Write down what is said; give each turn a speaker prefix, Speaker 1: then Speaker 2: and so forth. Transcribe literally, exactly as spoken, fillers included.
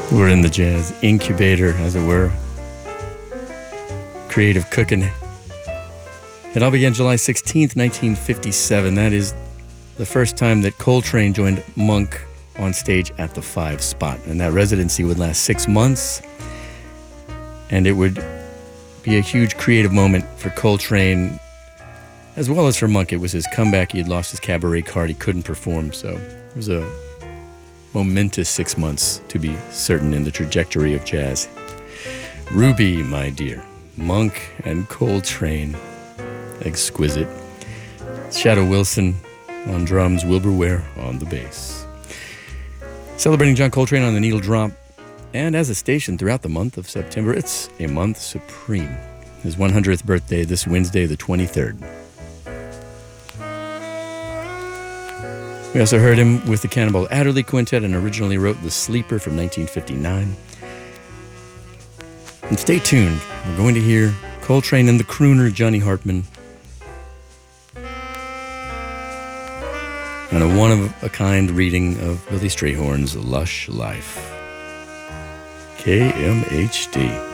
Speaker 1: We're in the jazz incubator, as it were. Creative cooking. It all began July sixteenth, nineteen fifty-seven. That is the first time that Coltrane joined Monk on stage at the Five Spot. And that residency would last six months. And it would be a huge creative moment for Coltrane, as well as for Monk. It was his comeback. He had lost his cabaret card. He couldn't perform. So it was a momentous six months, to be certain, in the trajectory of jazz. Ruby, my dear. Monk and Coltrane. Exquisite. Shadow Wilson on drums, Wilbur Ware on the bass. Celebrating John Coltrane on the needle drop. And as a station throughout the month of September, it's a month supreme. His one hundredth birthday this Wednesday, the twenty-third. We also heard him with the Cannonball Adderley Quintet and originally wrote The Sleeper from nineteen fifty-nine. And stay tuned. We're going to hear Coltrane and the crooner Johnny Hartman. And a one-of-a-kind reading of Billy Strayhorn's Lush Life. K M H D.